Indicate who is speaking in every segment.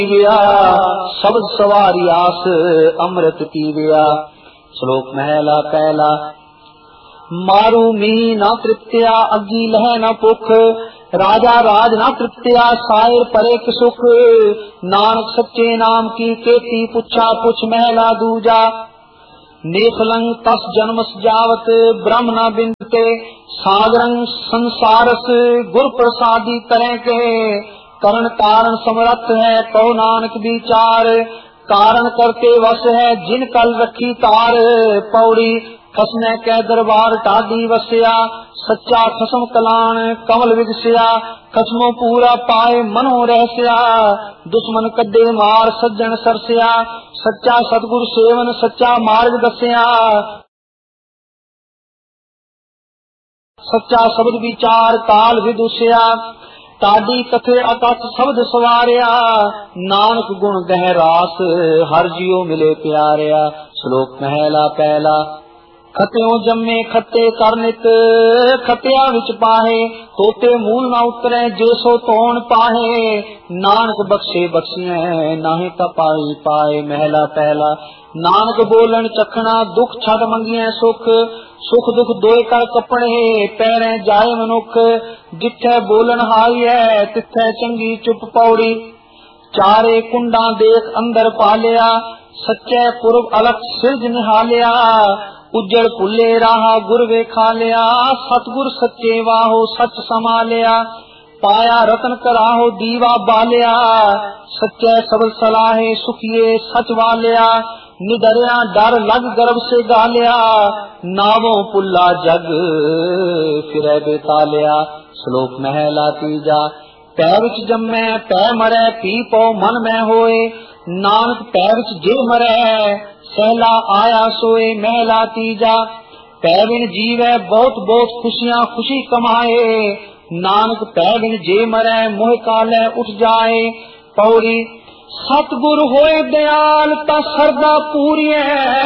Speaker 1: पीविया शब्द सवारी आस अमृत पीविया। श्लोक महला पहला। मारू मी न तृप्त्या अग्गी लह न पुख, राजा राज न तृप्त्या सायर परे सुख। नानक सच्चे नाम की केती पुछा पुछ महला दूजा। नेखलंग तस जन्म जावत ब्रह्म न बिंदते, सागरंग संसारस गुर प्रसादी तरह के। करण कारण समरथ है कहो नानक विचार, कारण करके वश है जिन कल रखी तार। पौड़ी खसने के दरबार टाडी वस्या, सच्चा खसम कलान कमल विगस्या। खसमो पूरा पाए मनो रहस्या, दुश्मन कड्डे मार सज्जन सरस्या। सच्चा सतगुरु सेवन सच्चा मार्ग दस्या, सच्चा शब्द विचार काल विदुष्या। टाडी कथे अकथ शब्द सवारिया, नानक गुण गह रास हर जियो मिले प्यारिया। श्लोक महला पहला। खत्यों जम्मे खत्ते करनित, खत्या विच पाहे तोते मूल न उतरे जेसो तोण पाहे। नानक बख्शे बख्शिए नाहे कपाई पाए। महला पहला। नानक बोलन चखना दुख छड़ मंगिए सुख, सुख दुख दोए कर कपड़े पैरे जाए मनुख। जिथे बोलन हाई है तिथे चंगी चुप पौड़ी, चारे कुंडा देख अंदर पालिया। सच्चे पूर्व अलख सिरज निहालिया, उज्जड़ पुले राहा गुर वेखा लिया। सतगुर सच्चे वाहो सच समालिया, पाया रतन कराहो दीवा बालिया। सच्चे सबल सलाहे सुखिए सच वालिया, निडरिया डर लग गर्भ से गालिया। नावों पुल्ला जग फिरे बेतालिया। श्लोक महला तीजा। पै विच जम्मै पै मरै पी पौ मन में होए, नानक पै विच जे मरै सहला आया सोए। महला तीजा। पै बिन जीवै बहुत बहुत खुशियां खुशी कमाए, नानक पै बिन जे मरै मोह काले उठ जाए। पौड़ी सतगुरु होए दयाल ता सरदा पूरीए,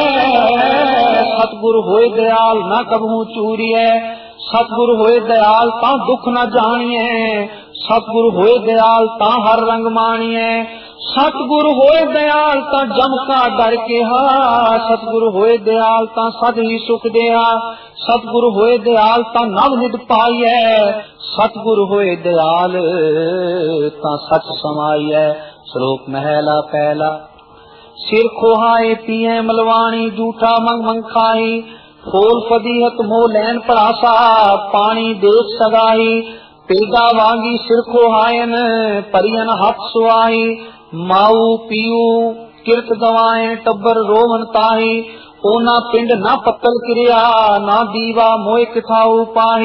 Speaker 1: सतगुरु होए दयाल ना कबहू चूरीए। सतगुरु होए दयाल ता दुख न जानिए, सतगुरु होए दयाल ता हर रंग मानिए। सतगुरु होए दयाल ता जम का डर के हा, सतगुरु होए दयाल ता सद ही सुख दिया। सतगुरु होए दयाल ता नव निध पाइए, सतगुरु होए दयाल ता सच समाइए। श्लोक महला पहला। सिर खोहाए पिए मलवाणी जूठा मंग मंग खाई, खोल फदीहत मोह लैन परासा पानी देख सगाई। पेगा वांगी सिर खोहायन परियन हाथ सुआई, माऊ पीऊ किरत गवाए टब्बर रोवन ताही। ओना पिंड ना पत्तल क्रिया ना दीवा मोह किथाऊ पाही।